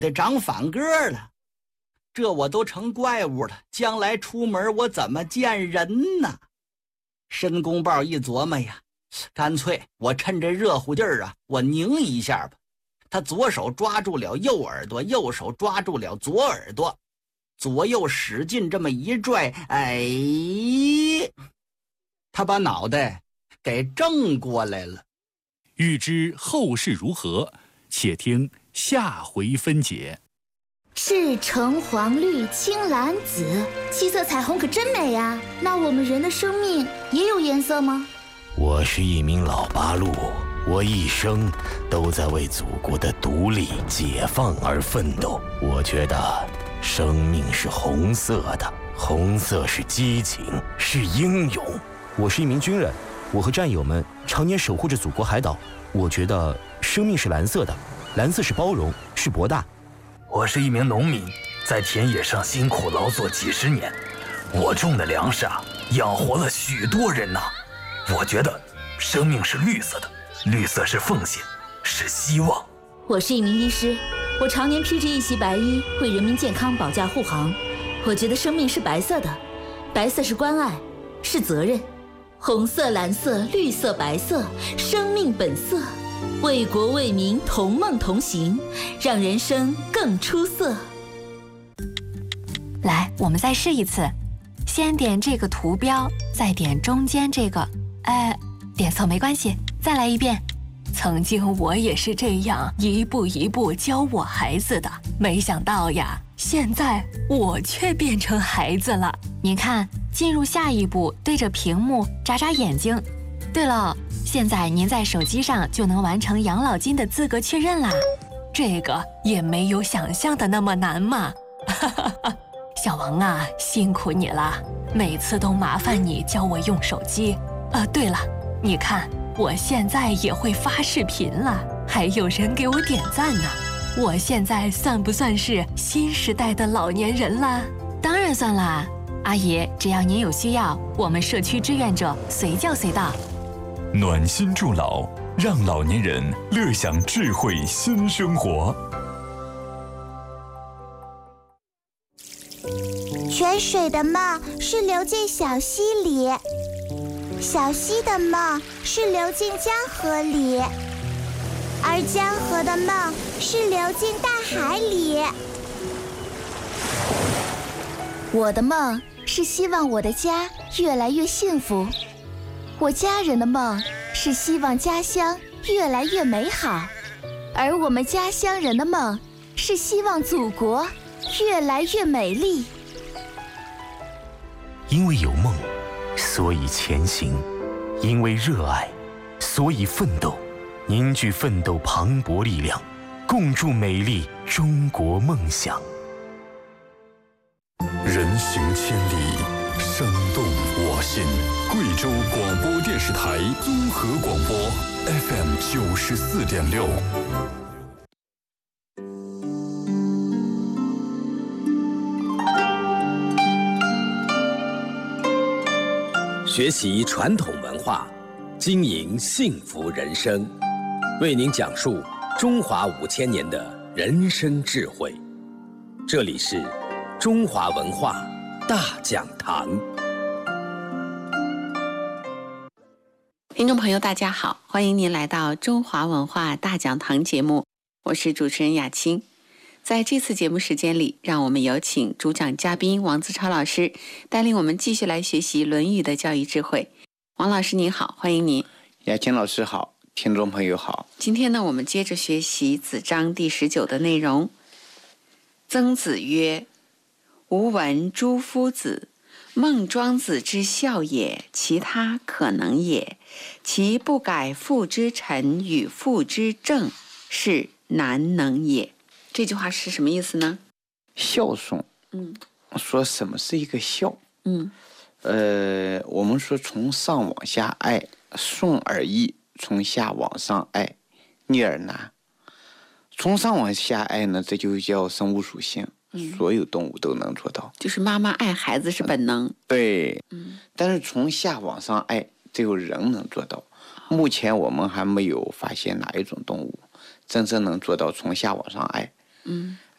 得长反个了。这我都成怪物了，将来出门我怎么见人呢？申公豹一琢磨呀，干脆我趁这热乎劲儿啊，我拧一下吧。他左手抓住了右耳朵，右手抓住了左耳朵，左右使劲这么一拽，哎，他把脑袋给正过来了。 欲知后事如何，且听下回分解。 是橙黄绿青蓝紫，7色彩虹可真美呀！那我们人的生命也有颜色吗？ 我是一名老八路，我一生都在为祖国的独立解放而奋斗。我觉得生命是红色的，红色是激情，是英勇。 我是一名军人，我和战友们常年守护着祖国海岛。我觉得生命是蓝色的，蓝色是包容，是博大。 我是一名农民，在田野上辛苦劳作几十年，我种的粮食啊，养活了许多人呐。我觉得生命是绿色的，绿色是奉献，是希望。 我是一名医师，我常年披着一袭白衣，为人民健康保驾护航。我觉得生命是白色的，白色是关爱，是责任。红色、蓝色、绿色、白色，生命本色。为国为民同梦同行，让人生更出色。 来，我们再试一次，先点这个图标，再点中间这个，点错没关系，再来一遍。曾经我也是这样一步一步教我孩子的，没想到呀，现在我却变成孩子了。您看，进入下一步，对着屏幕眨眨眼睛。对了，现在您在手机上就能完成养老金的资格确认啦，这个也没有想象的那么难嘛。小王啊，辛苦你了，每次都麻烦你教我用手机。对了，你看我现在也会发视频了，还有人给我点赞呢。我现在算不算是新时代的老年人啦？当然算啦，阿姨，只要您有需要，我们社区志愿者随叫随到。 暖心助老，让老年人乐享智慧新生活。 泉水的梦是流进小溪里，小溪的梦是流进江河里，而江河的梦是流进大海里。 我的梦是希望我的家越来越幸福，我家人的梦是希望家乡越来越美好，而我们家乡人的梦是希望祖国越来越美丽。 因为有梦，所以前行；因为热爱，所以奋斗。凝聚奋斗磅礴力量，共筑美丽中国梦想。 人行千里，声动我心。贵州广播电视台综合广播 FM 94.6。 学习传统文化，经营幸福人生，为您讲述中华5000年的人生智慧。这里是中华文化大讲堂。 听众朋友大家好，欢迎您来到中华文化大讲堂节目，我是主持人雅青。在这次节目时间里，让我们有请主讲嘉宾王自超老师带领我们继续来学习《论语》的教育智慧。王老师您好，欢迎您。 雅青老师好，听众朋友好。 今天呢，我们接着学习子章第19的内容。曾子曰：吾闻诸夫子，孟庄子之孝也，其他可能也。其不改父之臣与父之政，是难能也。这句话是什么意思呢？ 孝顺。说什么是一个孝？我们说从上往下爱，顺而易；从下往上爱，逆而难。从上往下爱呢，这就叫生物属性，所有动物都能做到。 就是妈妈爱孩子是本能。 对。但是从下往上爱，只有人能做到。目前我们还没有发现哪一种动物真正能做到从下往上爱。